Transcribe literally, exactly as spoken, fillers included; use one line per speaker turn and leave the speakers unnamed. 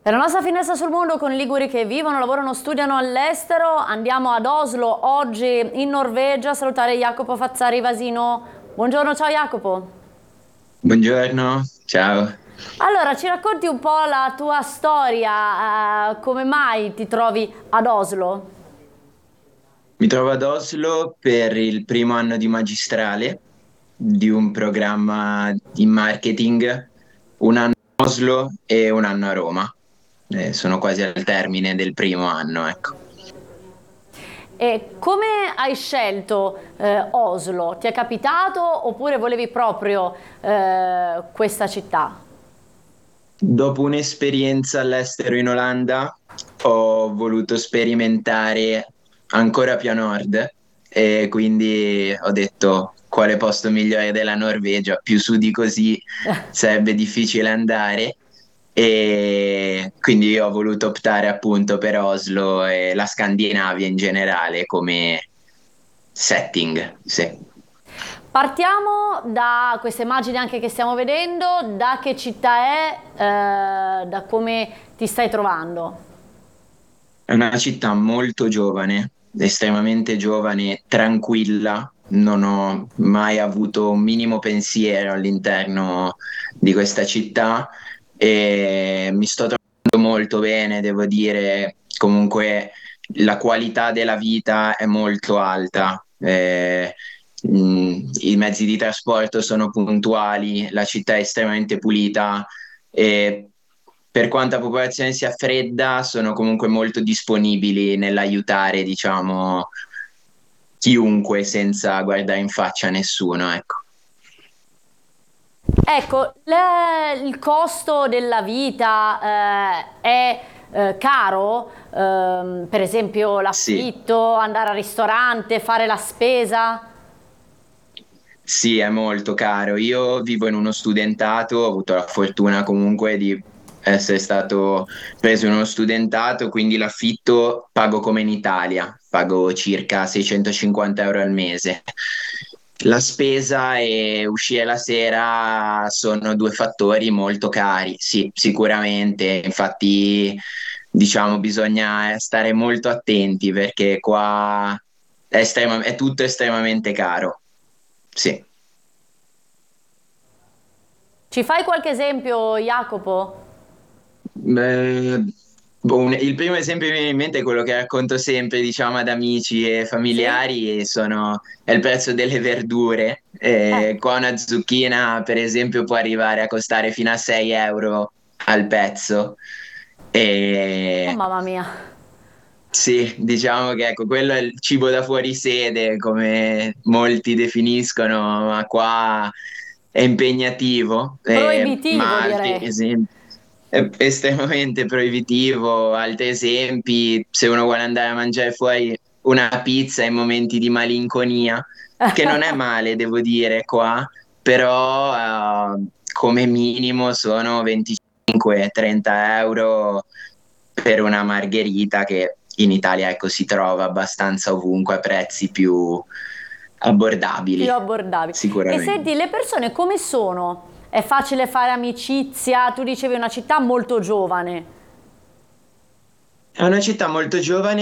Per la nostra finestra sul mondo con i liguri che vivono, lavorano, studiano all'estero, andiamo ad Oslo, oggi in Norvegia, a salutare Jacopo Fazzari Vasino. Buongiorno, ciao Jacopo.
Buongiorno, ciao.
Allora, ci racconti un po' la tua storia, eh, come mai ti trovi ad Oslo?
Mi trovo ad Oslo per il primo anno di magistrale di un programma di marketing, un anno a Oslo e un anno a Roma. Eh, sono quasi al termine del primo anno, ecco.
E come hai scelto eh, Oslo? Ti è capitato oppure volevi proprio eh, questa città?
Dopo un'esperienza all'estero in Olanda, ho voluto sperimentare ancora più a nord e quindi ho detto quale posto migliore della Norvegia, più su di così sarebbe difficile andare e quindi ho voluto optare appunto per Oslo e la Scandinavia in generale come setting, sì.
Partiamo da questa immagine anche che stiamo vedendo, da che città è, eh, da come ti stai trovando.
È una città molto giovane, estremamente giovane, tranquilla. Non ho mai avuto un minimo pensiero all'interno di questa città e mi sto trovando molto bene, devo dire. Comunque la qualità della vita è molto alta. Eh, mh, i mezzi di trasporto sono puntuali, la città è estremamente pulita e per quanta popolazione sia fredda, sono comunque molto disponibili nell'aiutare, diciamo, chiunque senza guardare in faccia a nessuno, ecco.
Ecco, le- il costo della vita eh, è eh, caro. Ehm, per esempio
Sì,
l'affitto, andare al ristorante, fare la spesa.
sì, è molto caro. Io vivo in uno studentato, ho avuto la fortuna comunque di essere stato preso in uno studentato, quindi l'affitto pago come in Italia, pago circa seicentocinquanta euro al mese. La spesa e uscire la sera sono due fattori molto cari, sì, sicuramente. Infatti, diciamo, bisogna stare molto attenti perché qua è, estrema- è tutto estremamente caro. Sì.
Ci fai qualche esempio, Jacopo?
Beh, boh, un- il primo esempio che mi viene in mente è quello che racconto sempre, diciamo, ad amici e
Sì?
familiari, e sono, è il prezzo delle verdure.
Eh,
Eh, qua una zucchina, per esempio, può arrivare a costare fino a sei euro al pezzo.
oh
E
mamma mia.
sì, diciamo che ecco, quello è il cibo da fuori sede, come molti definiscono, ma qua è impegnativo. Eh,
Proibitivo,
ma altri
direi.
esempi, è estremamente proibitivo. Altri esempi, se uno vuole andare a mangiare fuori una pizza in momenti di malinconia, che non è male, devo dire, qua, però eh, come minimo sono venticinque trenta euro per una margherita che in Italia ecco, si trova abbastanza ovunque a prezzi più
Più
abbordabili,
abbordabili. E
sicuramente.
senti, le persone come sono? È facile fare amicizia? Tu dicevi una città molto giovane.
È una città molto giovane